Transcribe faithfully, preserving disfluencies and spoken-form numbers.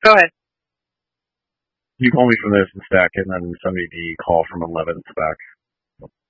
Go ahead. You call me from this spec and then send me the call from eleven spec.